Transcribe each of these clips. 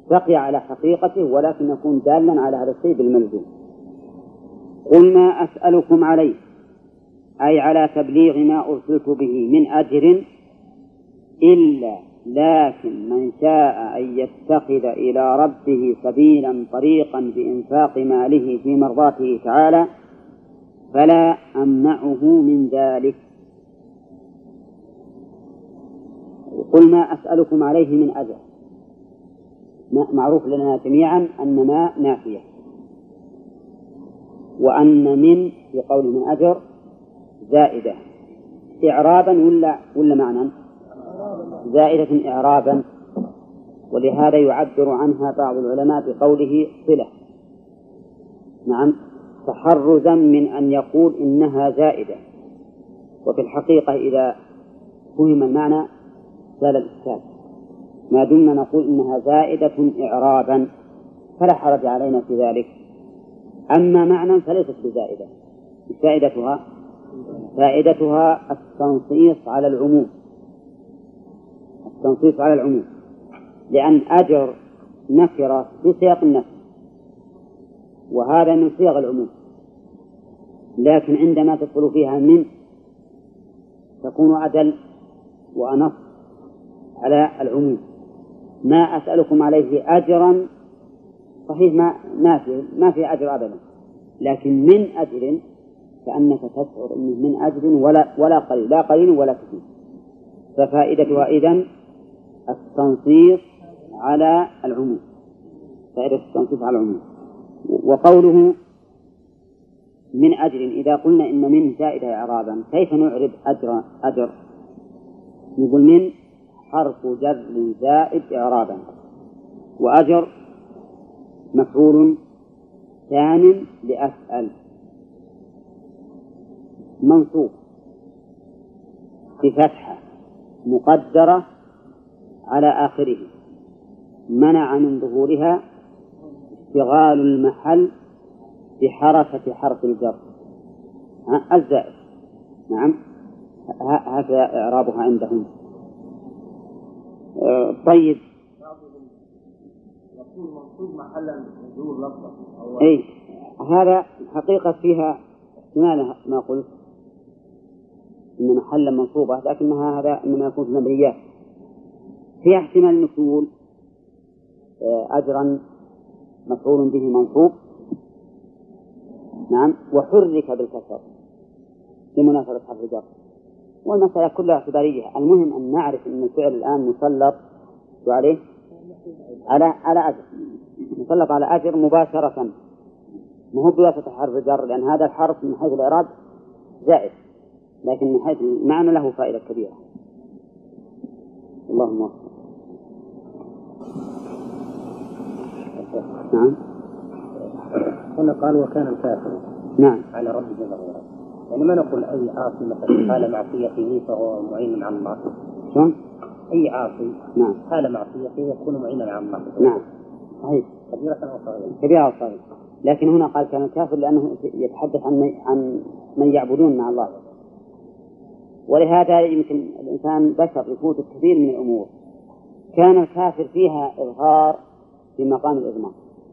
بقي على حقيقته ولكن يكون دالا على هذا الشيء بالملزوم. قل ما أسألكم عليه أي على تبليغ ما أرسلت به من أجر إلا لكن من شاء أن يتخذ إلى ربه سبيلا طريقا بإنفاق ماله في مرضاته تعالى فلا أمنعه من ذلك. قل ما أسألكم عليه من أجر، معروف لنا جميعا أن ما نافية، وأن من في قول من أجر زائدة إعرابا ولا معنى زائدة إعرابا، ولهذا يعبر عنها بعض العلماء بقوله صلة، نعم، تحرزا من أن يقول إنها زائدة، وفي الحقيقة إذا فهم المعنى زال الإشكال، ما دمنا نقول إنها زائدة إعرابا فلا حرج علينا في ذلك. أما معنى فليست بزائدة، فائدتها التنصيص على العموم، التنصيص على العموم، لأن أجر نكرة في سياق النفي وهذا من صيغ العموم، لكن عندما تدخل فيها من تكون أدل وأنص على العموم. ما أسألكم عليه أجرا صحيح ما في أجر أبدا، لكن من أجر كأنك تشعر أنه من أجر ولا قليل، لا قليل ولا كثير، ففائدتها إذن التنصيص على العموم، فائدة التنصيص على العموم. وقوله من أجر إذا قلنا إن من زائدة إعرابا كيف نعرب أجر؟ نقول من حرف جر زائد إعرابا، وأجر مفعول ثان لأسأل منصوب بفتحة مقدرة على آخره منع من ظهورها اشتغال المحل بحركة حرف الجر الزائد، نعم، هكذا إعرابها عندهم. طيب، يكون منصوب محلا ظهور لفظة، أي هذا حقيقة فيها احتمال ما قلت إن محلا منصوبة، لكنها هذا إنما يكون في المبنيات، فيها احتمال نقول أجرا مفعول به منصوب، نعم، وحرك بالكسر لمناسبة حرف الجر، والمسألة كلها اعتبارية. المهم أن نعرف أن الفعل الآن مسلط عليه على أجر، مسلط على أجر مباشرة، مو بواسطة حرف الجر، لأن هذا الحرف من حيث الإعراب زائد، لكن من حيث المعنى له فائدة كبيرة. اللهم وفق. نعم. هنا قال وكان الكافر نعم على ربه جل وعلا، يعني ما نقول أي عاصي مثلا حال معصيته فهو معين على الله. شلون؟ أي عاصي نعم حال معصيته يكون معينا على الله. نعم صحيح، كبيرة أو صغيرة؟ كبيرة أو صغيرة، لكن هنا قال كان الكافر لأنه يتحدث عن من يعبدون مع الله، ولهذا يمكن الإنسان بشر يفوت كثير من الأمور كان الكافر فيها إظهار في مقام الإضمار،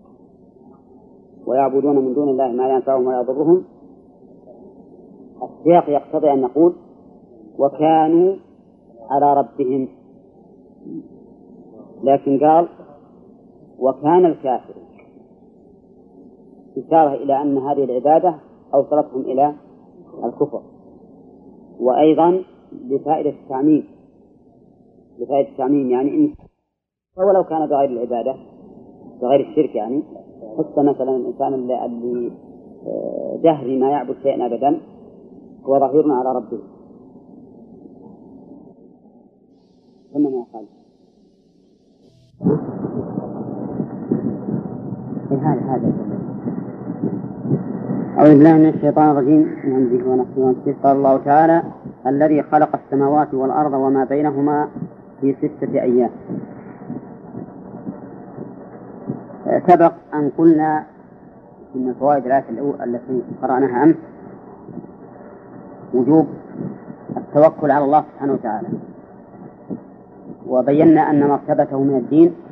ويعبدون من دون الله ما لا ينفعهم ولا يضرهم. السياق يقتضي أن نقول وكانوا على ربهم، لكن قال وكان الكافر، إشارة إلى أن هذه العبادة أوصلتهم إلى الكفر، وأيضا لفائدة التعميم، يعني إن ولو كان بغير العبادة بغير الشرك، يعني حتى مثلا الإنسان اللي جهري ما يعبد شيئا أبدا هو ظهير على ربه. ثم قال هذا أعوذ بالله من الشيطان الرجيم من همزه ونفسه ونفسه. قال الله تعالى الذي خلق السماوات والأرض وما بينهما في 6 أيام. سبق أن قلنا من فوائد الآية التي قرأناها أمس وجوب التوكل على الله سبحانه وتعالى، وبينا أن مرتبته من الدين